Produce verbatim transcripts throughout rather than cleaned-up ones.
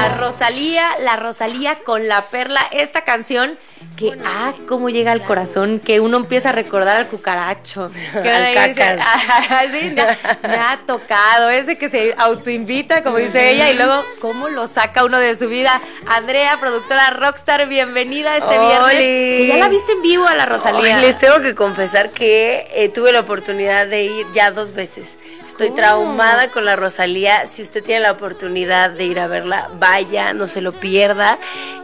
La Rosalía, la Rosalía con La Perla, esta canción que, ah, cómo llega al corazón, que uno empieza a recordar al cucaracho. Que al dice, cacas. ah, sí, me, ha, me ha tocado, ese que se autoinvita, como dice ella, y luego, cómo lo saca uno de su vida. Andrea, productora rockstar, bienvenida este ¡Oli! viernes. Que ya la viste en vivo a la Rosalía. Ay, les tengo que confesar que eh, tuve la oportunidad de ir ya dos veces. Estoy Oh. traumada con la Rosalía. Si usted tiene la oportunidad de ir a verla, vaya, no se lo pierda.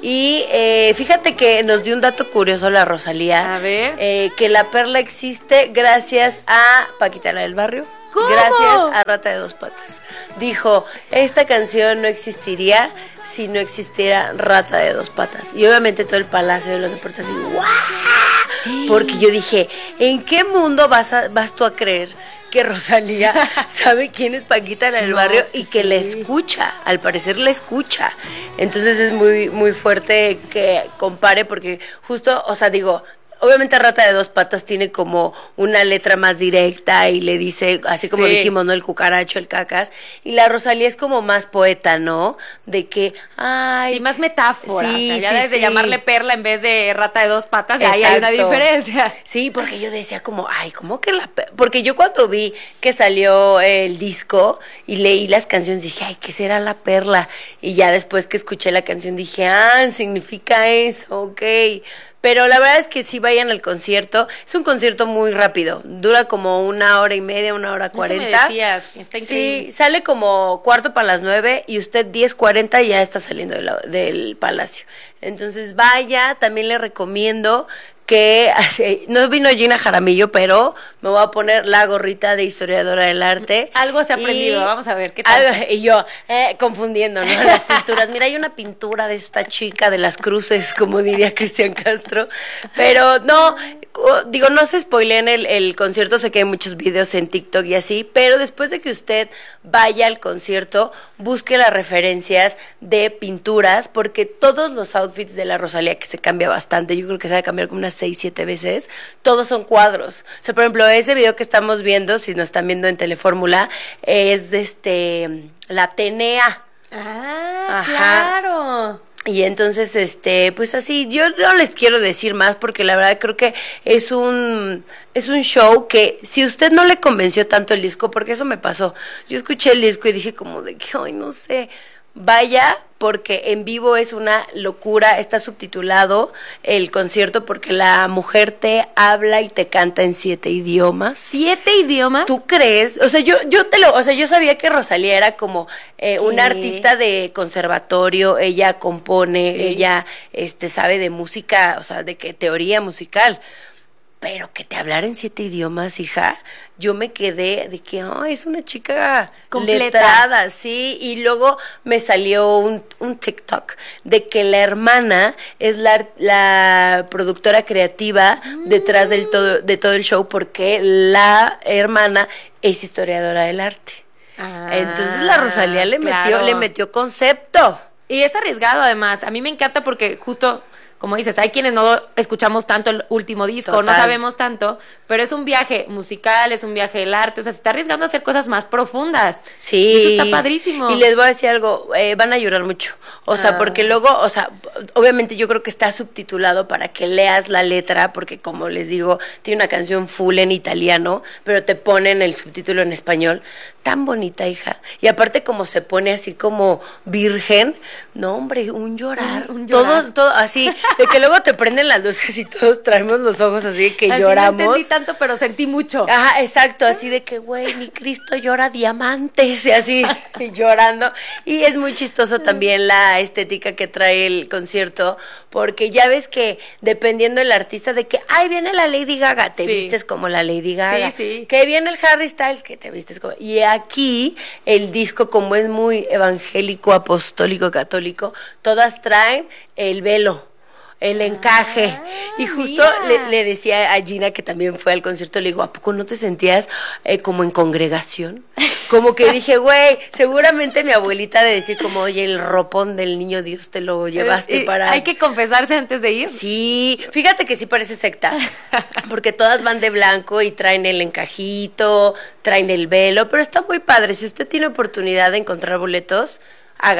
Y eh, fíjate que nos dio un dato curioso la Rosalía. A ver. Eh, que La Perla existe gracias a Paquita la del Barrio. ¿Cómo? Gracias a Rata de Dos Patas. Dijo, esta canción no existiría si no existiera Rata de Dos Patas. Y obviamente todo el Palacio de los Deportes así, ¡guau! Porque yo dije, ¿en qué mundo vas, a, vas tú a creer que Rosalía sabe quién es Paquita la del No, Barrio y que sí. le escucha? Al parecer le escucha. Entonces es muy, muy fuerte que compare porque justo, o sea, digo, obviamente Rata de Dos Patas tiene como una letra más directa y le dice, así como Sí. dijimos, ¿no? El cucaracho, el cacas. Y la Rosalía es como más poeta, ¿no? De que, ay... Sí, más metáfora. Sí, o sea, ya sí, desde sí. llamarle perla en vez de rata de dos patas, ya ahí hay una Exacto. diferencia. Sí, porque yo decía como, ay, ¿cómo que la...? pe-? Porque yo cuando vi que salió el disco y leí las canciones, dije, ay, ¿qué será La Perla? Y ya después que escuché la canción dije, ah, significa eso, ok. Pero la verdad es que sí vayan al concierto. Es un concierto muy rápido. Dura como una hora y media, una hora cuarenta. Eso me decías, que está increíble. Sí, sale como cuarto para las nueve y usted diez cuarenta ya está saliendo de la- del palacio. Entonces vaya, también le recomiendo que así, no vino Gina Jaramillo, pero me voy a poner la gorrita de historiadora del arte. Algo se ha Y- aprendido, vamos a ver, ¿qué tal? Algo- y yo, eh, confundiendo, ¿no? Las pinturas. Mira, hay una pintura de esta chica de las cruces, como diría Cristian Castro. Pero no, co- digo, no se spoileen el, el concierto, sé que hay muchos videos en TikTok y así, pero después de que usted vaya al concierto, busque las referencias de pinturas, porque todos los outfits de la Rosalía, que se cambia bastante, yo creo que se va a cambiar como unas seis, siete veces, todos son cuadros. O sea, por ejemplo, ese video que estamos viendo, si nos están viendo en Telefórmula, es de este, la Atenea. Ah, Ajá. claro. Y entonces, este, pues así, yo no les quiero decir más porque la verdad creo que es un, es un show que si usted no le convenció tanto el disco, porque eso me pasó, yo escuché el disco y dije como de que, ay, no sé, vaya, porque en vivo es una locura, está subtitulado el concierto porque la mujer te habla y te canta en siete idiomas. ¿Siete idiomas? ¿Tú crees? O sea, yo, yo te lo, o sea, yo sabía que Rosalía era como eh, una ¿Qué? artista de conservatorio, ella compone, Sí. ella este sabe de música, o sea, de que teoría musical. Pero que te hablara en siete idiomas, hija, yo me quedé de que, ay, es una chica Completa. letrada, sí, y luego me salió un, un TikTok de que la hermana es la, la productora creativa detrás del todo, de todo el show porque la hermana es historiadora del arte. Ah, Entonces la Rosalía le metió, claro. le metió concepto. Y es arriesgado además. A mí me encanta porque justo, como dices, hay quienes no escuchamos tanto el último disco, Total. no sabemos tanto, pero es un viaje musical, es un viaje del arte, o sea, se está arriesgando a hacer cosas más profundas. Sí. Y eso está padrísimo. Y les voy a decir algo, eh, van a llorar mucho. O sea, Ah. porque luego, o sea, obviamente yo creo que está subtitulado para que leas la letra, porque como les digo, tiene una canción full en italiano, pero te ponen el subtítulo en español. Tan bonita, hija. Y aparte como se pone así como virgen, no, hombre, un llorar. Un- un llorar. Todo, todo así, de que luego te prenden las luces y todos traemos los ojos así que Así lloramos. no entendí tanto, pero sentí mucho. Ajá, exacto, así de que, güey, mi Cristo llora diamantes, y así, y llorando. Y es muy chistoso también la estética que trae el concierto, porque ya ves que dependiendo del artista, de que, ay, viene la Lady Gaga, te Sí. vistes como la Lady Gaga. Sí, sí. Que viene el Harry Styles, que te vistes como... Y aquí, el disco, como es muy evangélico, apostólico, católico, todas traen el velo. El encaje. Ah, Y justo mira. le, le decía a Gina, que también fue al concierto, le digo, ¿a poco no te sentías eh, como en congregación? Como que dije, güey, seguramente mi abuelita de decir como, oye, el ropón del niño Dios te lo llevaste Y para... Hay que confesarse antes de ir. Sí, fíjate que sí parece secta, porque todas van de blanco y traen el encajito, traen el velo, pero está muy padre. Si usted tiene oportunidad de encontrar boletos, hágalo.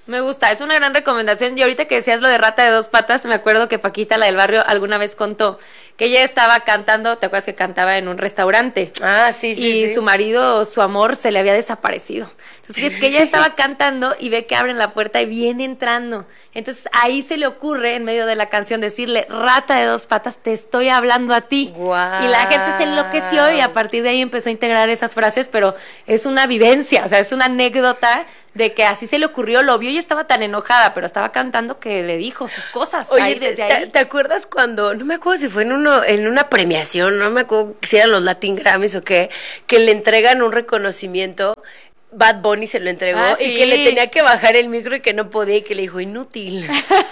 Me gusta, es una gran recomendación. Y ahorita que decías lo de rata de dos patas, me acuerdo que Paquita, la del barrio, alguna vez contó que ella estaba cantando, ¿te acuerdas que cantaba en un restaurante? Ah, sí, sí, Y sí. su marido, su amor, se le había desaparecido. Entonces es que ella estaba cantando y ve que abren la puerta y viene entrando. Entonces ahí se le ocurre, en medio de la canción, decirle, rata de dos patas, te estoy hablando a ti. Guau. Y la gente se enloqueció y a partir de ahí empezó a integrar esas frases, pero es una vivencia, o sea, es una anécdota de que así se le ocurrió, lo vio y estaba tan enojada, pero estaba cantando que le dijo sus cosas. Oye, ahí, desde ¿te, ahí. ¿te acuerdas cuando, no me acuerdo si fue en uno, en una premiación, no me acuerdo si eran los Latin Grammys o qué, que le entregan un reconocimiento? Bad Bunny se lo entregó Ah, y sí. que le tenía que bajar el micro y que no podía y que le dijo inútil.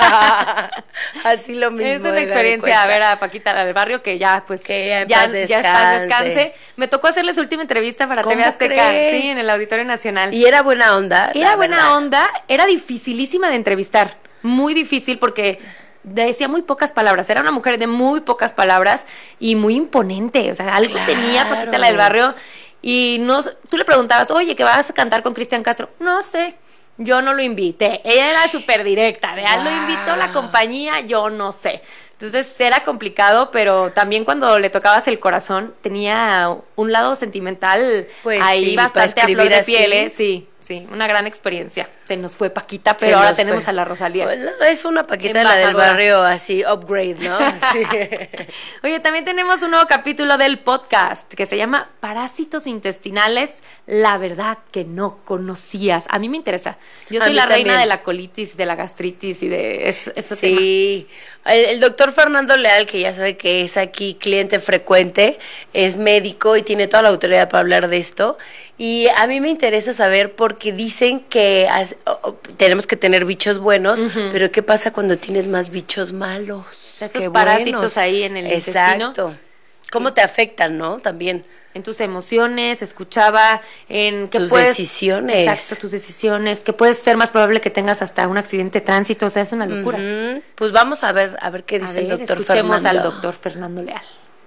Así lo mismo. Es una haga de experiencia cuenta. a ver a Paquita la del barrio que ya pues Que ya en ya, paz ya está, descanse. descanse. Me tocó hacerle su última entrevista para T V ¿Cómo Azteca, crees? sí, en el Auditorio Nacional. Y era buena onda. Era la buena verdad. onda, era dificilísima de entrevistar, muy difícil porque decía muy pocas palabras, era una mujer de muy pocas palabras y muy imponente, o sea, algo Claro. tenía Paquita la del barrio y no, tú le preguntabas, oye, ¿que vas a cantar con Cristian Castro? No sé, yo no lo invité, ella era súper directa, de, ah, lo invitó la compañía, yo no sé. Entonces era complicado, pero también cuando le tocabas el corazón tenía un lado sentimental Pues ahí sí, bastante para a flor de escribir piel, así. ¿eh? Sí, sí, una gran experiencia. Se nos fue Paquita, Se pero ahora nos tenemos fue. a la Rosalía. Bueno, es una Paquita la del Embajadora. barrio así, upgrade, ¿no? Sí. Oye, también tenemos un nuevo capítulo del podcast que se llama Parásitos intestinales, la verdad que no conocías. A mí me interesa. Yo A soy mí la reina también. de la colitis, de la gastritis y de es- ese tema. Sí, el, el doctor Fernando Leal, que ya sabe que es aquí cliente frecuente, es médico y tiene toda la autoridad para hablar de esto. Y a mí me interesa saber porque dicen que as- o- o, tenemos que tener bichos buenos, pero ¿qué pasa cuando tienes más bichos malos? Esos Qué parásitos buenos. ahí en el Exacto. intestino. ¿Cómo te afectan, no? También. En tus emociones, escuchaba en que Tus puedes, decisiones. Exacto, tus decisiones, que puede ser más probable que tengas hasta un accidente de tránsito, o sea, es una locura. Ujú. Pues vamos a ver, a ver qué A dice ver, el doctor escuchemos Fernando. al doctor Fernando Leal.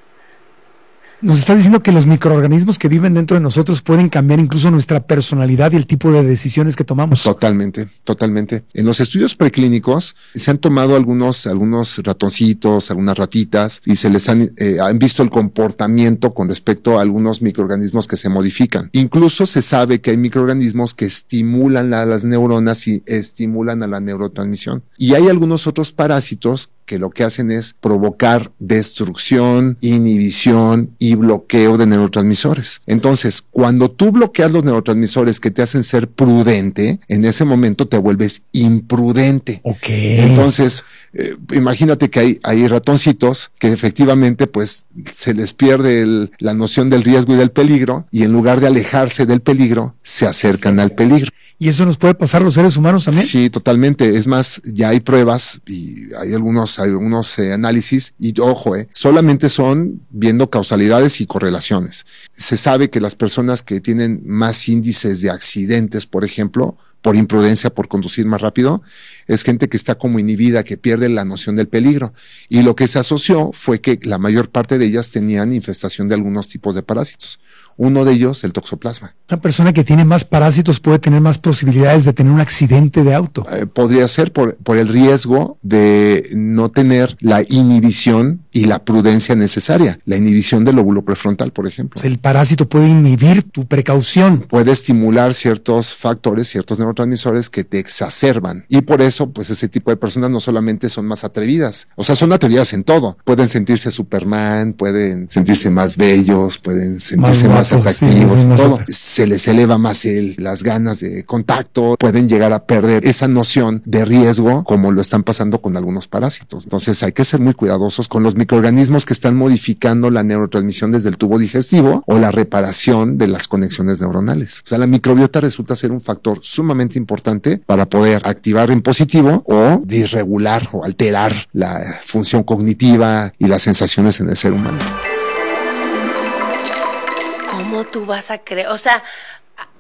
Nos estás diciendo que los microorganismos que viven dentro de nosotros pueden cambiar incluso nuestra personalidad y el tipo de decisiones que tomamos. Totalmente, totalmente. En los estudios preclínicos se han tomado algunos, algunos ratoncitos, algunas ratitas y se les han, eh, han visto el comportamiento con respecto a algunos microorganismos que se modifican. Incluso se sabe que hay microorganismos que estimulan la- las neuronas y estimulan a la neurotransmisión. Y hay algunos otros parásitos que lo que hacen es provocar destrucción, inhibición y bloqueo de neurotransmisores. Entonces, cuando tú bloqueas los neurotransmisores que te hacen ser prudente, en ese momento te vuelves imprudente. Ok. Entonces, eh, imagínate que hay, hay ratoncitos que efectivamente pues se les pierde el- la noción del riesgo y del peligro y en lugar de alejarse del peligro, se acercan al peligro. ¿Y eso nos puede pasar a los seres humanos también? Sí, totalmente. Es más, ya hay pruebas y hay algunos, hay algunos eh, análisis y ojo, eh, solamente son viendo causalidades y correlaciones. Se sabe que las personas que tienen más índices de accidentes, por ejemplo, por imprudencia, por conducir más rápido, es gente que está como inhibida, que pierde la noción del peligro. Y lo que se asoció fue que la mayor parte de ellas tenían infestación de algunos tipos de parásitos. Uno de ellos, el toxoplasma. Una persona que tiene más parásitos puede tener más posibilidades de tener un accidente de auto. Eh, podría ser por, por el riesgo de no tener la inhibición y la prudencia necesaria. La inhibición del lóbulo prefrontal, por ejemplo. O sea, el parásito puede inhibir tu precaución. Puede estimular ciertos factores, ciertos neurotransmisores que te exacerban. Y por eso, pues ese tipo de personas no solamente son más atrevidas, o sea, son atrevidas en todo. Pueden sentirse Superman, pueden sentirse más bellos, pueden sentirse más, guapos, atractivos, sí, sí, más todo. atractivos. Se les eleva más el, las ganas de contacto, pueden llegar a perder esa noción de riesgo como lo están pasando con algunos parásitos. Entonces hay que ser muy cuidadosos con los microorganismos que están modificando la neurotransmisión desde el tubo digestivo o la reparación de las conexiones neuronales. O sea, la microbiota resulta ser un factor sumamente importante para poder activar en positivo o disregular o alterar la función cognitiva y las sensaciones en el ser humano. ¿Cómo tú vas a creer? O sea,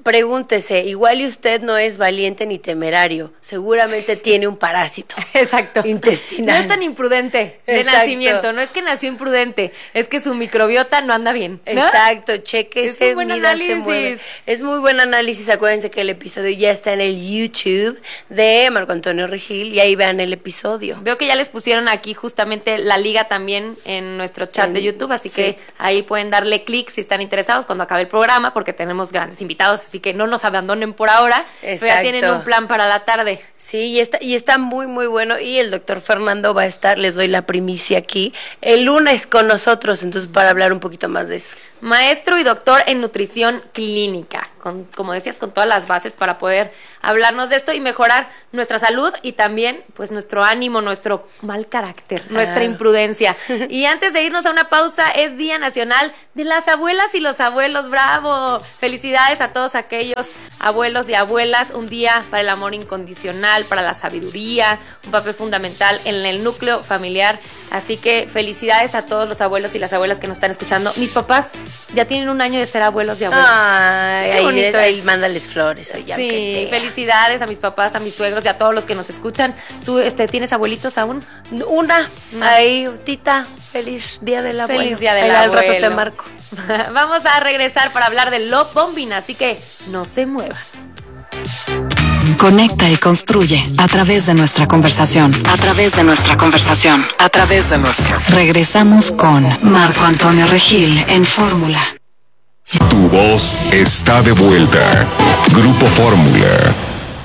Pregúntese, igual y usted no es valiente ni temerario, seguramente tiene un parásito. Exacto. Intestinal. No es tan imprudente de Exacto. nacimiento, no es que nació imprudente, es que su microbiota no anda bien, ¿no? Exacto, chéquese, Es un buen mida, se análisis. mueve. Es muy buen análisis, acuérdense que el episodio ya está en el YouTube de Marco Antonio Regil y ahí vean el episodio. Veo que ya les pusieron aquí justamente la liga también en nuestro chat En- de YouTube, así sí. que ahí pueden darle clic si están interesados cuando acabe el programa, porque tenemos grandes invitados, así que no nos abandonen por ahora, pero ya Exacto. tienen un plan para la tarde. Sí, y está, y está muy, muy bueno. Y el doctor Fernando va a estar, les doy la primicia aquí, el lunes con nosotros, entonces para hablar un poquito más de eso. Maestro y doctor en nutrición clínica, con, como decías, con todas las bases para poder hablarnos de esto y mejorar nuestra salud y también pues nuestro ánimo, nuestro mal carácter, nuestra Ah. imprudencia. Y antes de irnos a una pausa, es Día Nacional de las Abuelas y los Abuelos. ¡Bravo! Felicidades a todos aquellos abuelos y abuelas, un día para el amor incondicional, para la sabiduría, un papel fundamental en el núcleo familiar. Así que felicidades a todos los abuelos y las abuelas que nos están escuchando. Mis papás ya tienen un año de ser abuelos y abuelas. Ay, Qué ahí, bonito ahí es. mándales flores. Oye, Sí, qué fea. felicidades a mis papás, a mis suegros y a todos los que nos escuchan. ¿Tú este, tienes abuelitos aún? Una, No. ahí, Tita, feliz día del abuelo. Feliz día del Ahí abuelo. Al rato te marco. Vamos a regresar para hablar del Love Bombing, así que no se muevan. Conecta y construye a través de nuestra conversación. A través de nuestra conversación. A través de nuestra. Regresamos con Marco Antonio Regil en Fórmula. Tu voz está de vuelta. Grupo Fórmula.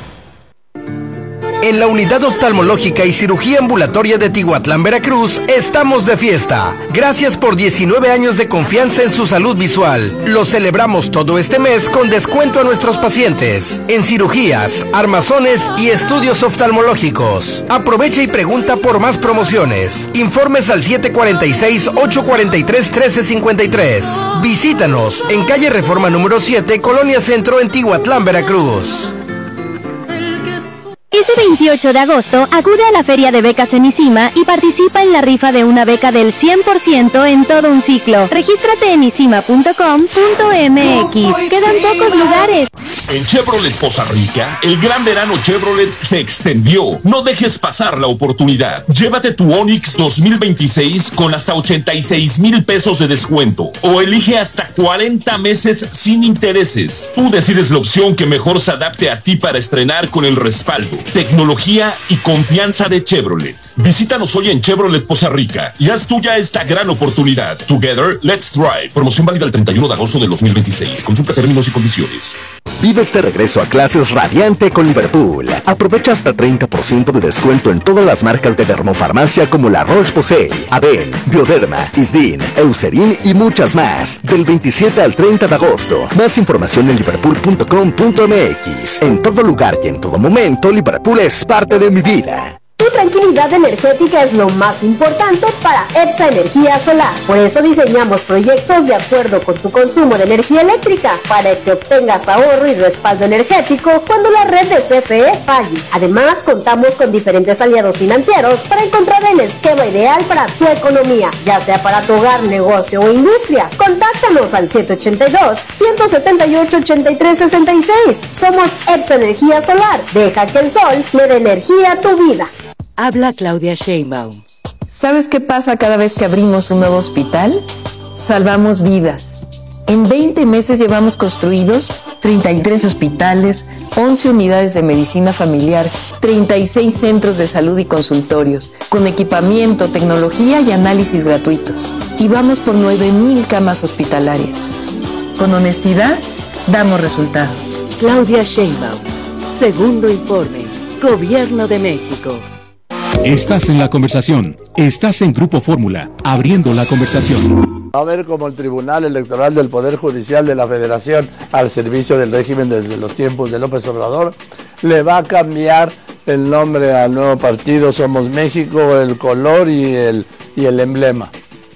En la Unidad Oftalmológica y Cirugía Ambulatoria de Tihuatlán, Veracruz, estamos de fiesta. Gracias por diecinueve años de confianza en su salud visual. Lo celebramos todo este mes con descuento a nuestros pacientes en cirugías, armazones y estudios oftalmológicos. Aprovecha y pregunta por más promociones. Informes al siete cuatro seis, ocho cuatro tres, uno tres cinco tres. Visítanos en calle Reforma número siete, Colonia Centro, en Tihuatlán, Veracruz. Este veintiocho de agosto, acude a la Feria de Becas Emisima y participa en la rifa de una beca del cien por ciento en todo un ciclo. Regístrate en isima punto com punto m x. Quedan pocos lugares. En Chevrolet Poza Rica, el gran verano Chevrolet se extendió. No dejes pasar la oportunidad. Llévate tu Onix dos mil veintiséis con hasta ochenta y seis mil pesos de descuento. O elige hasta cuarenta meses sin intereses. Tú decides la opción que mejor se adapte a ti para estrenar con el respaldo, tecnología y confianza de Chevrolet. Visítanos hoy en Chevrolet Poza Rica y haz tuya esta gran oportunidad. Together, let's drive. Promoción válida el treinta y uno de agosto de dos mil veintiséis. Consulta términos y condiciones. Vive este regreso a clases radiante con Liverpool. Aprovecha hasta treinta por ciento de descuento en todas las marcas de dermofarmacia como la Roche-Posay, Aven, Bioderma, Isdin, Eucerin y muchas más. Del veintisiete al treinta de agosto. Más información en liverpool punto com punto m x. En todo lugar y en todo momento, Liverpool es parte de mi vida. Tu tranquilidad energética es lo más importante para EPSA Energía Solar. Por eso diseñamos proyectos de acuerdo con tu consumo de energía eléctrica, para que obtengas ahorro y respaldo energético cuando la red de C F E falle. Además, contamos con diferentes aliados financieros para encontrar el esquema ideal para tu economía, ya sea para tu hogar, negocio o industria. Contáctanos al siete ocho dos, uno siete ocho, ocho tres seis seis. Somos EPSA Energía Solar. Deja que el sol le dé energía a tu vida. Habla Claudia Sheinbaum. ¿Sabes qué pasa cada vez que abrimos un nuevo hospital? Salvamos vidas. En veinte meses llevamos construidos treinta y tres hospitales, once unidades de medicina familiar, treinta y seis centros de salud y consultorios, con equipamiento, tecnología y análisis gratuitos. Y vamos por nueve mil camas hospitalarias. Con honestidad, damos resultados. Claudia Sheinbaum. Segundo informe. Gobierno de México. Estás en la conversación. Estás en Grupo Fórmula, abriendo la conversación. Va a ver como el Tribunal Electoral del Poder Judicial de la Federación, al servicio del régimen desde los tiempos de López Obrador, le va a cambiar el nombre al nuevo partido Somos México, el color y el, y el emblema.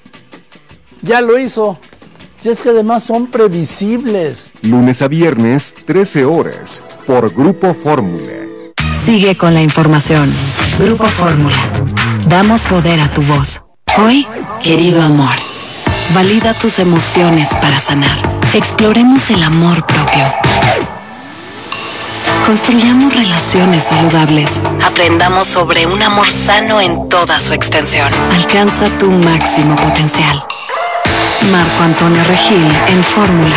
Ya lo hizo. Si es que además son previsibles. Lunes a viernes, trece horas, por Grupo Fórmula. Sigue con la información. Grupo Fórmula. Damos poder a tu voz. Hoy, querido amor, valida tus emociones para sanar. Exploremos el amor propio. Construyamos relaciones saludables. Aprendamos sobre un amor sano en toda su extensión. Alcanza tu máximo potencial. Marco Antonio Regil en Fórmula.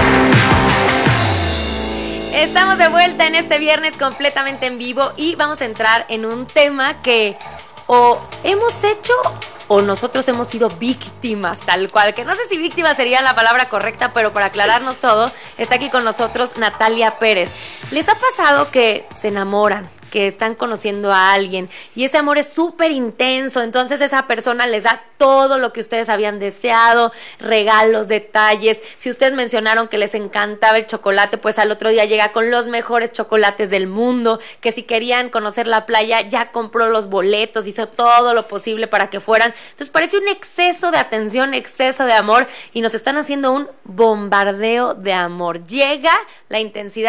Estamos de vuelta en este viernes completamente en vivo y vamos a entrar en un tema que o hemos hecho o nosotros hemos sido víctimas, tal cual, que no sé si víctima sería la palabra correcta, pero para aclararnos todo, está aquí con nosotros Natalia Pérez. ¿Les ha pasado que se enamoran, que están conociendo a alguien y ese amor es súper intenso, entonces esa persona les da todo lo que ustedes habían deseado, regalos, detalles? Si ustedes mencionaron que les encantaba el chocolate, pues al otro día llega con los mejores chocolates del mundo, que si querían conocer la playa ya compró los boletos, hizo todo lo posible para que fueran. Entonces parece un exceso de atención, exceso de amor y nos están haciendo un bombardeo de amor. Llega la intensidad